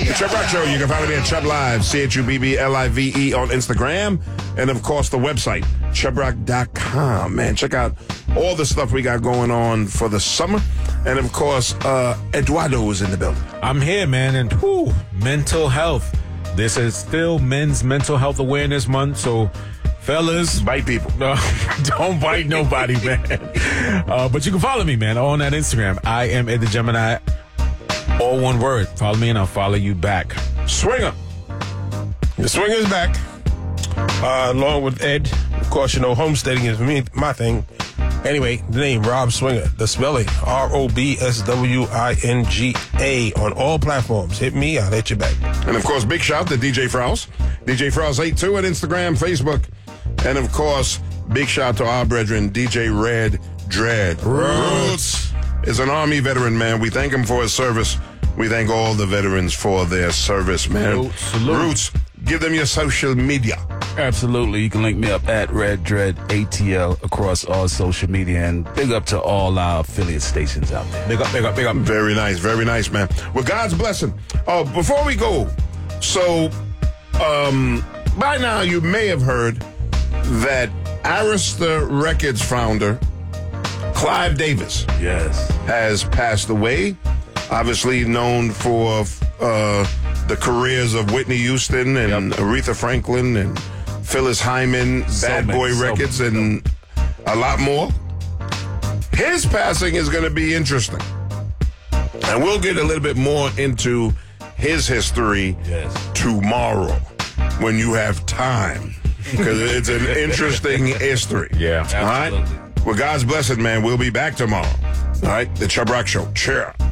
The Chubb Rock Show. You can follow me at Chubb Live, CHUBBLIVE on Instagram. And, of course, the website, ChubbRock.com. Man, check out all the stuff we got going on for the summer. And, of course, Eduardo is in the building. I'm here, man, and mental health. This is still Men's Mental Health Awareness Month, so fellas, Bite people. no, don't bite nobody, man. But you can follow me, man, on that Instagram. I am Ed the Gemini, all one word. Follow me and I'll follow you back. Swinger. The Swinger's back, along with Ed. Of course, you know, homesteading is my thing. Anyway, the name, Rob Swinger. The spelling, ROBSWINGA on all platforms. Hit me, I'll hit you back. And, of course, big shout to DJ Frowse. DJ Frowse82 at Instagram, Facebook. And, of course, big shout to our brethren, DJ Red Dread. Roots is an Army veteran, man. We thank him for his service. We thank all the veterans for their service, man. Salute. Roots, give them your social media. Absolutely. You can link me up at Red Dread ATL across all social media. And big up to all our affiliate stations out there. Big up, big up, big up. Very nice, man. With God's blessing. Oh, before we go, so by now you may have heard that Arista Records founder Clive Davis Yes. has passed away. Obviously known for the careers of Whitney Houston and Aretha Franklin and Phyllis Hyman, Bad Boy Records, and a lot more. His passing is going to be interesting. And we'll get a little bit more into his history tomorrow when you have time. Because it's an interesting history. Yeah. All right? With God's blessing, man, we'll be back tomorrow. All right? The Chubb Rock Show. Cheer.